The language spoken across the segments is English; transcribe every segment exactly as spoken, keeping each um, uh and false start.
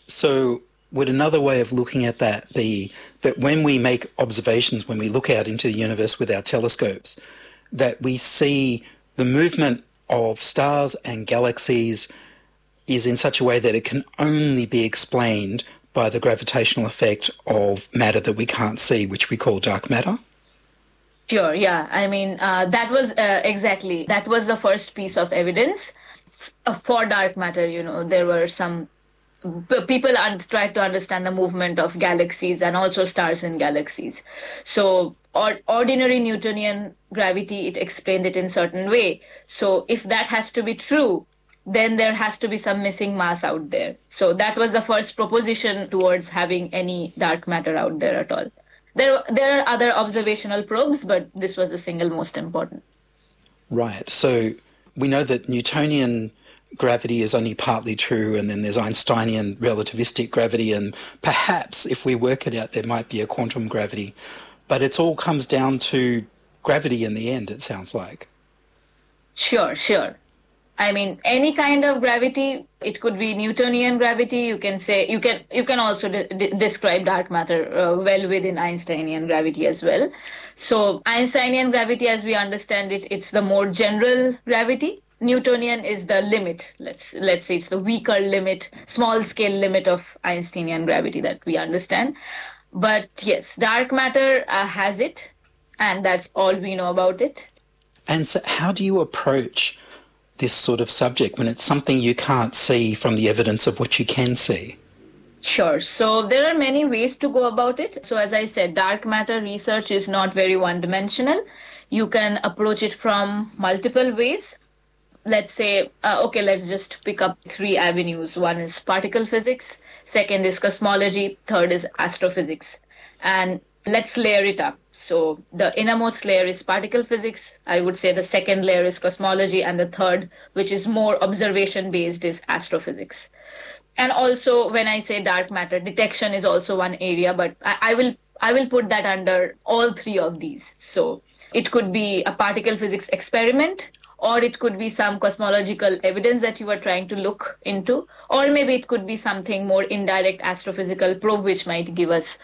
So would another way of looking at that be that when we make observations, when we look out into the universe with our telescopes, that we see the movement of stars and galaxies is in such a way that it can only be explained by the gravitational effect of matter that we can't see, which we call dark matter? Sure, yeah. I mean, uh, that was uh, exactly, that was the first piece of evidence f- for dark matter. You know, there were some p- people un- tried to understand the movement of galaxies and also stars in galaxies. So, or, ordinary Newtonian gravity, it explained it in certain way. So, if that has to be true, then there has to be some missing mass out there. So that was the first proposition towards having any dark matter out there at all. There, there are other observational probes, but this was the single most important. Right. So we know that Newtonian gravity is only partly true, and then there's Einsteinian relativistic gravity, and perhaps if we work it out, there might be a quantum gravity. But it all comes down to gravity in the end, it sounds like. Sure, sure. I mean, any kind of gravity, it could be Newtonian gravity. You can say, you can you can also de- de- describe dark matter uh, well within Einsteinian gravity as well. So Einsteinian gravity, as we understand it, it's the more general gravity. Newtonian is the limit. Let's let's say it's the weaker limit, small scale limit of Einsteinian gravity that we understand. But yes, dark matter uh, has it, and that's all we know about it. And so how do you approach this sort of subject when it's something you can't see from the evidence of what you can see? Sure. So there are many ways to go about it. So as I said, dark matter research is not very one-dimensional. You can approach it from multiple ways. Let's say, uh, okay, let's just pick up three avenues. One is particle physics, second is cosmology, third is astrophysics. And let's layer it up. So the innermost layer is particle physics. I would say the second layer is cosmology, and the third, which is more observation based, is astrophysics. And also, when I say dark matter, detection is also one area, but I, I will I will put that under all three of these. So it could be a particle physics experiment, or it could be some cosmological evidence that you are trying to look into, or maybe it could be something more indirect astrophysical probe, which might give us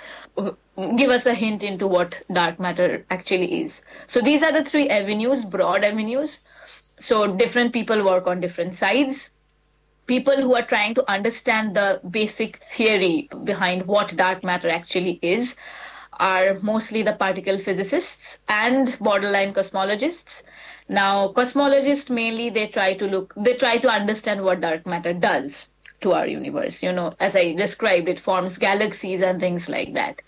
give us a hint into what dark matter actually is. So these are the three avenues, broad avenues. So different people work on different sides. People who are trying to understand the basic theory behind what dark matter actually is are mostly the particle physicists and borderline cosmologists. Now, cosmologists mainly, they try to look, they try to understand what dark matter does to our universe. You know, as I described, it forms galaxies and things like that.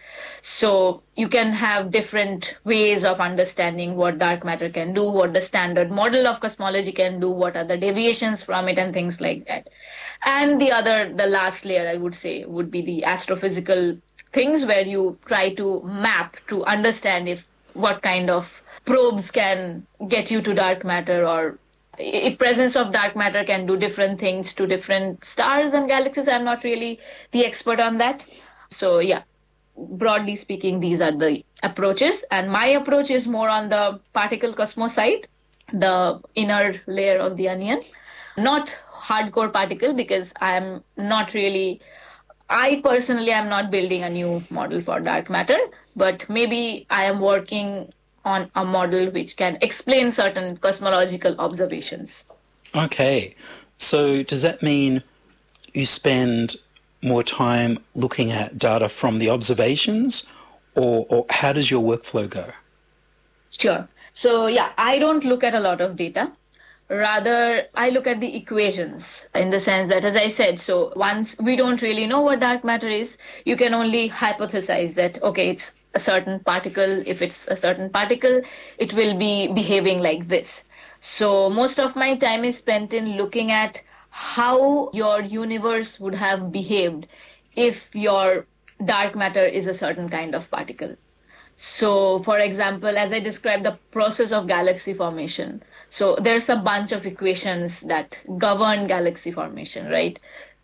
So you can have different ways of understanding what dark matter can do, what the standard model of cosmology can do, what are the deviations from it, and things like that. And the other, the last layer, I would say, would be the astrophysical things, where you try to map to understand if what kind of probes can get you to dark matter, or if presence of dark matter can do different things to different stars and galaxies. I'm not really the expert on that. So yeah, broadly speaking, these are the approaches. And my approach is more on the particle cosmos side, the inner layer of the onion, not hardcore particle, because I'm not really, I personally am not building a new model for dark matter, but maybe I am working on a model which can explain certain cosmological observations. Okay. So does that mean you spend more time looking at data from the observations, or, or how does your workflow go? Sure. So yeah, I don't look at a lot of data. Rather, I look at the equations, in the sense that, as I said, so once we don't really know what dark matter is, you can only hypothesize that, okay, it's a certain particle. If it's a certain particle, it will be behaving like this. So most of my time is spent in looking at how your universe would have behaved if your dark matter is a certain kind of particle. So, for example, as I described the process of galaxy formation, so there's a bunch of equations that govern galaxy formation, right?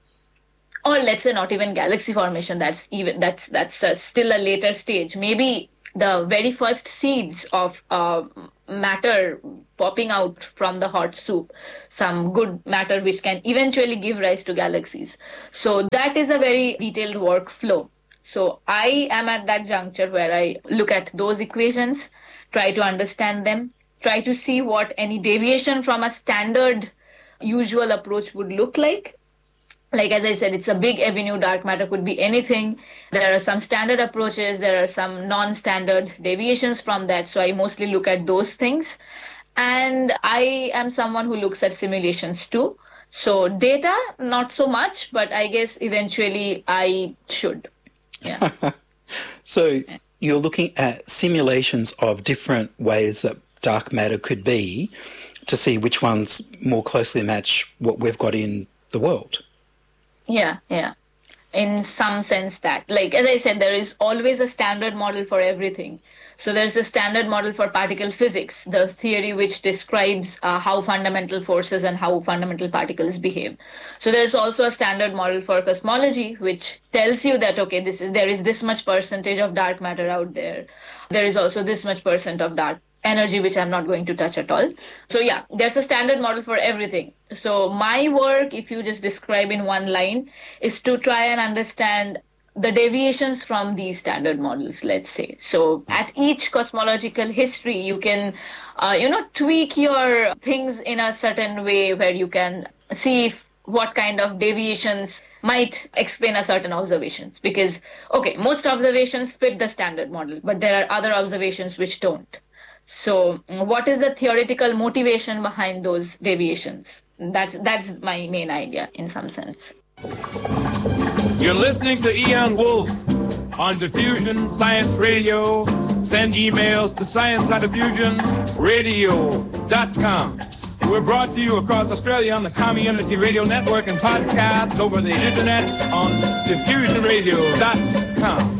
Or let's say not even galaxy formation. That's even that's that's uh, still a later stage. Maybe the very first seeds of uh, matter popping out from the hot soup, some good matter which can eventually give rise to galaxies. So that is a very detailed workflow. So I am at that juncture where I look at those equations, try to understand them, try to see what any deviation from a standard usual approach would look like. Like, as I said, it's a big avenue. Dark matter could be anything. There are some standard approaches. There are some non-standard deviations from that. So I mostly look at those things. And I am someone who looks at simulations too. So data, not so much, but I guess eventually I should. Yeah. So you're looking at simulations of different ways that dark matter could be to see which ones more closely match what we've got in the world. Yeah, yeah. In some sense that, like, as I said, there is always a standard model for everything. So there's a standard model for particle physics, the theory which describes uh, how fundamental forces and how fundamental particles behave. So there's also a standard model for cosmology, which tells you that, okay, this is, there is this much percentage of dark matter out there. There is also this much percent of dark energy, which I'm not going to touch at all. So yeah, there's a standard model for everything. So my work, if you just describe in one line, is to try and understand the deviations from these standard models, let's say. So at each cosmological history, you can, uh, you know, tweak your things in a certain way where you can see if, what kind of deviations might explain a certain observations. Because, okay, most observations fit the standard model, but there are other observations which don't. So what is the theoretical motivation behind those deviations? That's that's my main idea in some sense. You're listening to Ian Wolfe on Diffusion Science Radio. Send emails to science dot diffusion radio dot com. We're brought to you across Australia on the Community Radio Network and podcast over the internet on diffusion radio dot com.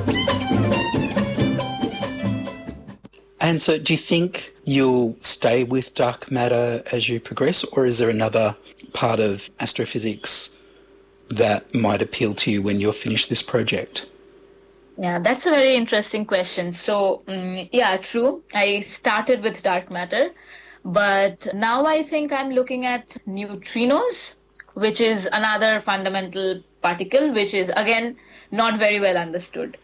And so do you think you'll stay with dark matter as you progress, or is there another part of astrophysics that might appeal to you when you're finished this project? Yeah, that's a very interesting question. So, um, yeah, true. I started with dark matter, but now I think I'm looking at neutrinos, which is another fundamental particle, which is, again, not very well understood.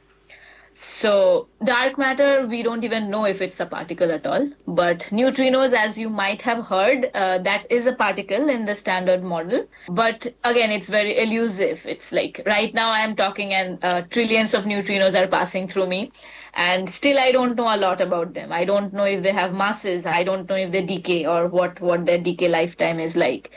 So dark matter, we don't even know if it's a particle at all. But neutrinos, as you might have heard, uh, that is a particle in the standard model. But again, it's very elusive. It's like right now I am talking and uh, trillions of neutrinos are passing through me. And still I don't know a lot about them. I don't know if they have masses. I don't know if they decay or what, what their decay lifetime is like.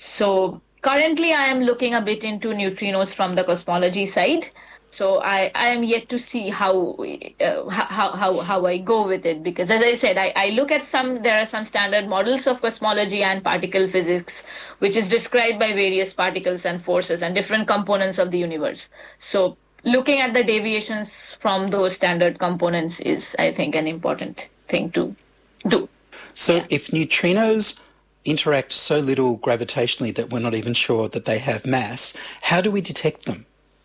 So currently I am looking a bit into neutrinos from the cosmology side. So I, I am yet to see how, uh, how how how I go with it, because as I said, I, I look at some, there are some standard models of cosmology and particle physics, which is described by various particles and forces and different components of the universe. So looking at the deviations from those standard components is, I think, an important thing to do. So yeah. If neutrinos interact so little gravitationally that we're not even sure that they have mass, how do we detect them?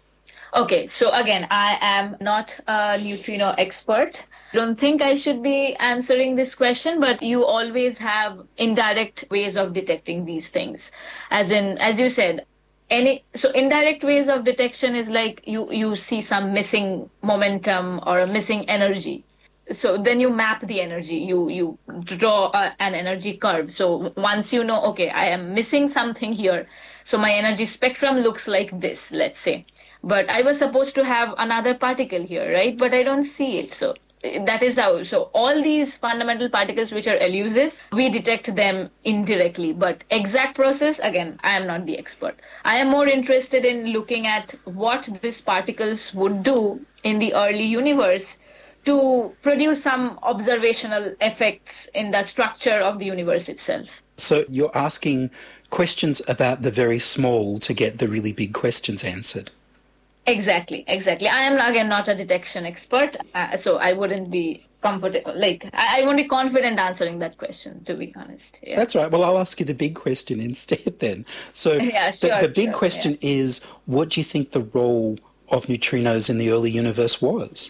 Okay, so again, I am not a neutrino expert. I don't think I should be answering this question, but you always have indirect ways of detecting these things. As in, as you said, any so indirect ways of detection is like you, you see some missing momentum or a missing energy. So then you map the energy, you, you draw a, an energy curve. So once you know, okay, I am missing something here, so my energy spectrum looks like this, let's say. But I was supposed to have another particle here, right? But I don't see it. So that is how. So all these fundamental particles which are elusive, we detect them indirectly. But exact process, again, I am not the expert. I am more interested in looking at what these particles would do in the early universe to produce some observational effects in the structure of the universe itself. So you're asking questions about the very small to get the really big questions answered. Exactly, exactly. I am, again, not a detection expert, uh, so I wouldn't be comfortable, like, I, I won't be confident answering that question, to be honest. Yeah. That's right. Well, I'll ask you the big question instead then. So yeah, sure, the, the big sure, question yeah. is, what do you think the role of neutrinos in the early universe was?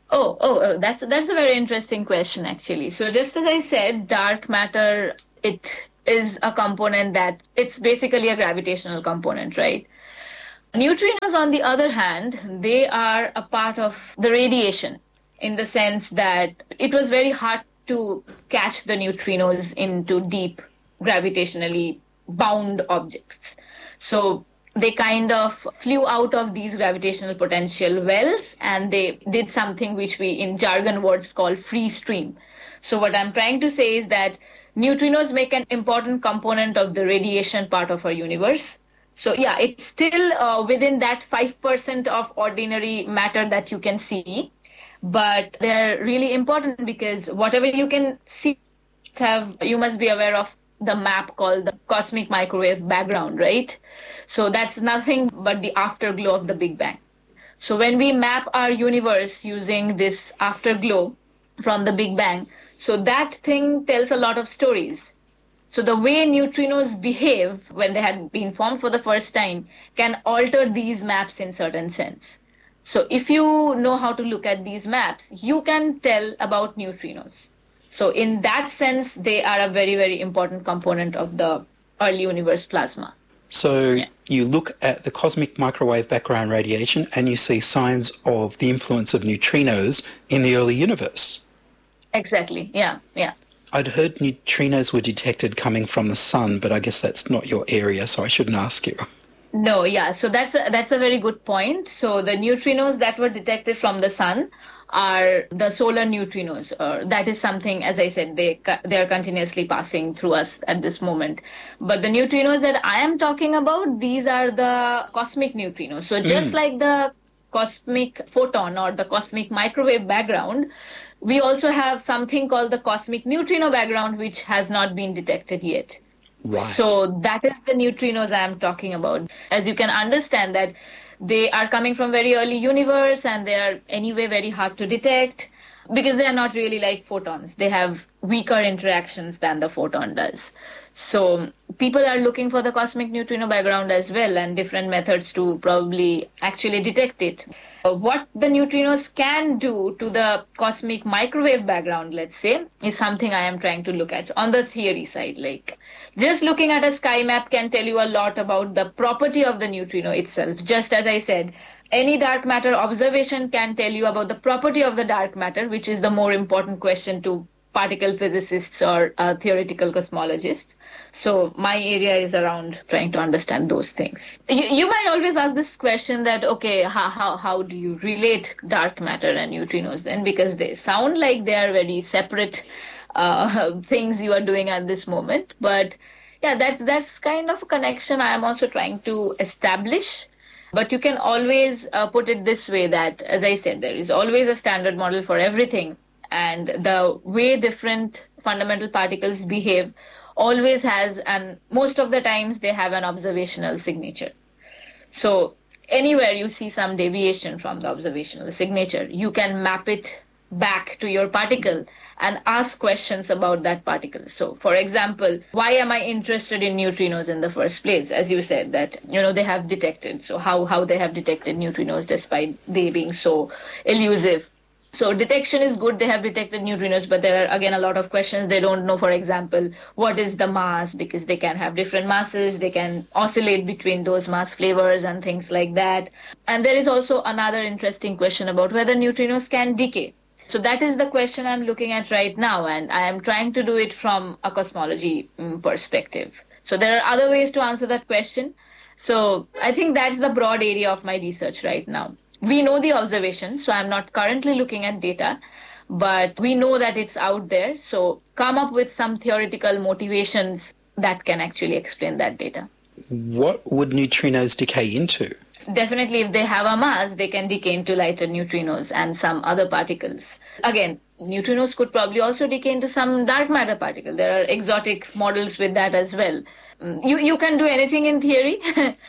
Oh, oh, oh, that's that's a very interesting question, actually. So just as I said, dark matter, it is a component that it's basically a gravitational component, right? Neutrinos, on the other hand, they are a part of the radiation in the sense that it was very hard to catch the neutrinos into deep gravitationally bound objects. So they kind of flew out of these gravitational potential wells and they did something which we in jargon words call free stream. So what I'm trying to say is that neutrinos make an important component of the radiation part of our universe. So yeah, it's still uh, within that five percent of ordinary matter that you can see, but they're really important because whatever you can see, have you must be aware of the map called the cosmic microwave background, right? So that's nothing but the afterglow of the Big Bang. So when we map our universe using this afterglow from the Big Bang, so that thing tells a lot of stories. So the way neutrinos behave when they had been formed for the first time can alter these maps in certain sense. So if you know how to look at these maps, you can tell about neutrinos. So in that sense, they are a very, very important component of the early universe plasma. So yeah. You look at the cosmic microwave background radiation and you see signs of the influence of neutrinos in the early universe. Exactly, yeah, yeah. I'd heard neutrinos were detected coming from the sun, but I guess that's not your area, so I shouldn't ask you. No, yeah, so that's a, that's a very good point. So the neutrinos that were detected from the sun are the solar neutrinos. Uh, that is something, as I said, they they are continuously passing through us at this moment. But the neutrinos that I am talking about, these are the cosmic neutrinos. So just mm. like the cosmic photon or the cosmic microwave background, we also have something called the cosmic neutrino background, which has not been detected yet. Right. So that is the neutrinos I am talking about. As you can understand that they are coming from very early universe and they are anyway very hard to detect because they are not really like photons. They have weaker interactions than the photon does. So people are looking for the cosmic neutrino background as well and different methods to probably actually detect it. What the neutrinos can do to the cosmic microwave background, let's say, is something I am trying to look at on the theory side. Like just looking at a sky map can tell you a lot about the property of the neutrino itself. Just as I said, any dark matter observation can tell you about the property of the dark matter, which is the more important question to particle physicists or uh, theoretical cosmologists. So my area is around trying to understand those things. You, you might always ask this question that, okay, how, how, how do you relate dark matter and neutrinos then? Because they sound like they are very separate uh, things you are doing at this moment. But yeah, that's, that's kind of a connection I am also trying to establish. But you can always uh, put it this way that, as I said, there is always a standard model for everything. And the way different fundamental particles behave always has, and most of the times they have an observational signature. So anywhere you see some deviation from the observational signature, you can map it back to your particle and ask questions about that particle. So for example, why am I interested in neutrinos in the first place? As you said that, you know, they have detected. So how, how they have detected neutrinos despite they being so elusive. So detection is good, they have detected neutrinos, but there are again a lot of questions. They don't know, for example, what is the mass, because they can have different masses, they can oscillate between those mass flavors and things like that. And there is also another interesting question about whether neutrinos can decay. So that is the question I'm looking at right now, and I am trying to do it from a cosmology um, perspective. So there are other ways to answer that question. So I think that's the broad area of my research right now. We know the observations, so I'm not currently looking at data, but we know that it's out there. So come up with some theoretical motivations that can actually explain that data. What would neutrinos decay into? Definitely, if they have a mass, they can decay into lighter neutrinos and some other particles. Again, neutrinos could probably also decay into some dark matter particle. There are exotic models with that as well. You, you can do anything in theory,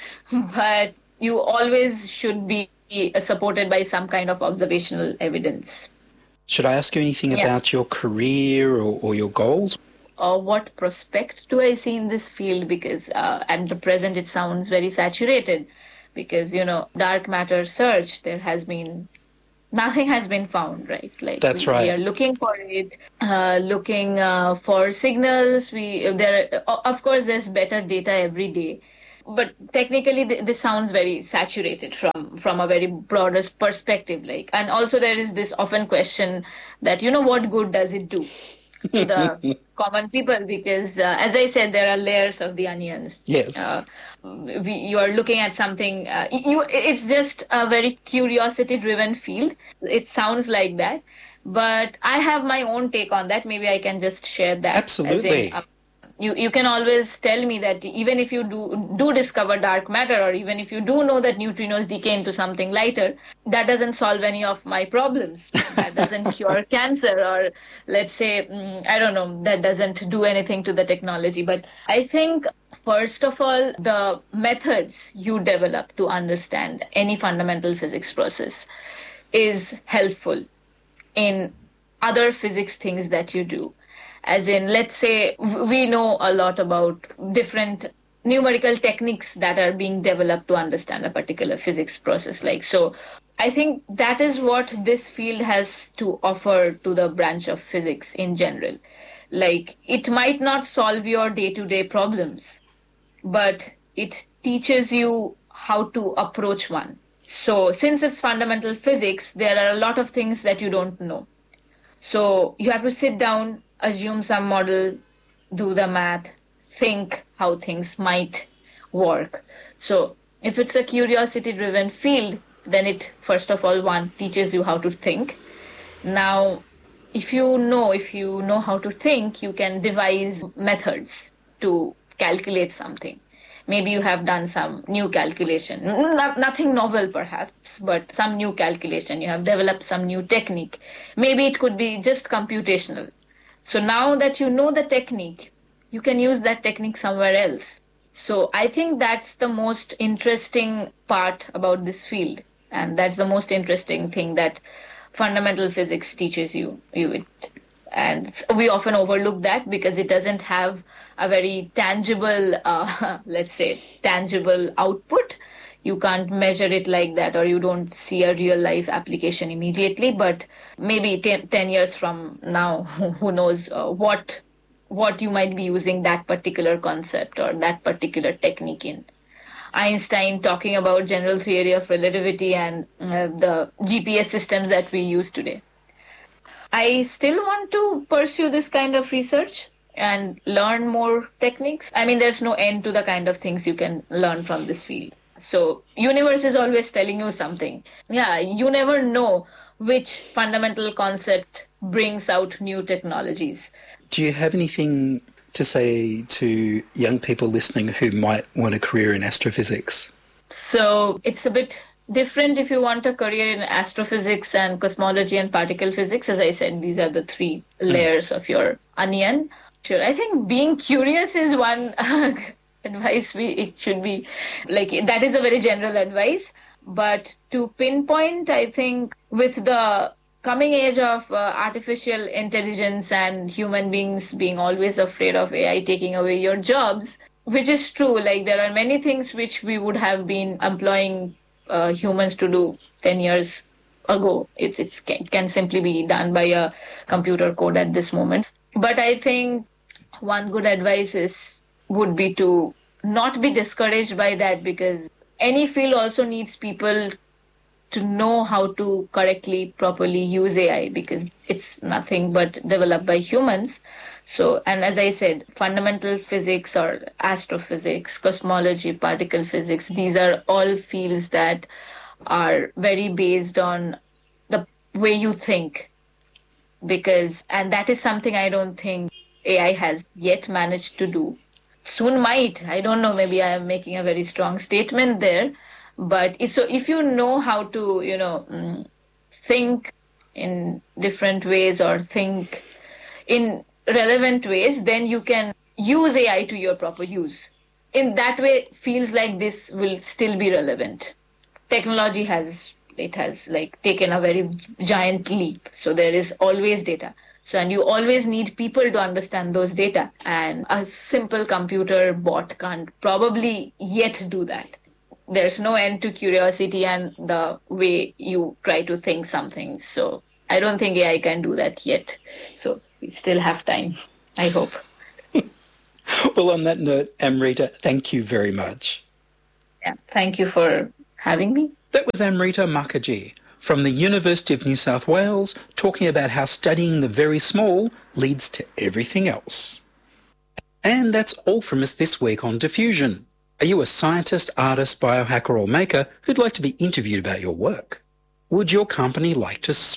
but you always should be supported by some kind of observational evidence. Should I ask you anything yeah. about your career or, or your goals? Or what prospect do I see in this field? Because uh, at the present it sounds very saturated. Because, you know, dark matter search, there has been nothing has been found, right? Like That's we, right. we are looking for it, uh, looking uh, for signals. We there, are, of course, there's better data every day, but technically, th- this sounds very saturated from from a very broadest perspective. Like, and also there is this often question that you know what good does it do to the common people, because uh, as I said, there are layers of the onions. Yes. Uh, we, you are looking at something, uh, you, it's just a very curiosity driven field. It sounds like that, but I have my own take on that. Maybe I can just share that. Absolutely. As in, uh, you, you can always tell me that even if you do do discover dark matter, or even if you do know that neutrinos decay into something lighter, that doesn't solve any of my problems. That doesn't cure cancer, or let's say, mm, I don't know, that doesn't do anything to the technology. But I think, first of all, the methods you develop to understand any fundamental physics process is helpful in other physics things that you do. As in, let's say we know a lot about different numerical techniques that are being developed to understand a particular physics process. Like, so I think that is what this field has to offer to the branch of physics in general. Like, it might not solve your day-to-day problems, but it teaches you how to approach one. So since it's fundamental physics, there are a lot of things that you don't know. So you have to sit down, assume some model, do the math, think how things might work. So if it's a curiosity-driven field, then it, first of all, one, teaches you how to think. Now, if you know, if you know how to think, you can devise methods to calculate something. Maybe you have done some new calculation, Not, nothing novel perhaps, but some new calculation. You have developed some new technique. Maybe it could be just computational. So now that you know the technique, you can use that technique somewhere else. So I think that's the most interesting part about this field. And that's the most interesting thing that fundamental physics teaches you. you it. And we often overlook that because it doesn't have a very tangible, uh, let's say, tangible output. You can't measure it like that, or you don't see a real life application immediately. But maybe ten, ten years from now, who knows uh, what what you might be using that particular concept or that particular technique in. Einstein talking about general theory of relativity and uh, the G P S systems that we use today. I still want to pursue this kind of research and learn more techniques. I mean, there's no end to the kind of things you can learn from this field. So universe is always telling you something. Yeah, you never know which fundamental concept brings out new technologies. Do you have anything to say to young people listening who might want a career in astrophysics? So it's a bit different if you want a career in astrophysics and cosmology and particle physics. As I said, these are the three layers mm. of your onion. Sure, I think being curious is one uh, advice. We it should be like that is a very general advice. But to pinpoint, I think with the coming age of uh, artificial intelligence and human beings being always afraid of A I taking away your jobs, which is true. Like there are many things which we would have been employing uh, humans to do ten years ago. It's it's it can simply be done by a computer code at this moment. But I think one good advice is would be to not be discouraged by that, because any field also needs people to know how to correctly, properly use A I, because it's nothing but developed by humans. So, and as I said, fundamental physics or astrophysics, cosmology, particle physics, these are all fields that are very based on the way you think. Because, and that is something I don't think A I has yet managed to do. Soon might. I don't know, maybe I am making a very strong statement there. But so if you know how to, you know, think in different ways or think in relevant ways, then you can use A I to your proper use. In that way, feels like this will still be relevant. Technology has, it has like taken a very giant leap. So there is always data. So, and you always need people to understand those data. And a simple computer bot can't probably yet do that. there's no end to curiosity and the way you try to think something. So I don't think A I can do that yet. So we still have time, I hope. Well, on that note, Amrita, thank you very much. Yeah, thank you for having me. That was Amrita Mukherjee from the University of New South Wales talking about how studying the very small leads to everything else. And that's all from us this week on Diffusion. Are you a scientist, artist, biohacker or maker who'd like to be interviewed about your work? Would your company like to